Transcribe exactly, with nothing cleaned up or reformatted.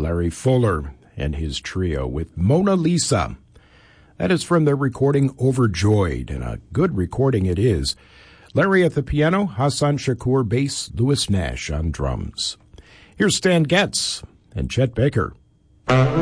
Larry Fuller and his trio with Mona Lisa. That is from their recording Overjoyed, and a good recording it is. Larry at the piano, Hassan Shakur bass, Louis Nash on drums. Here's Stan Getz and Chet Baker.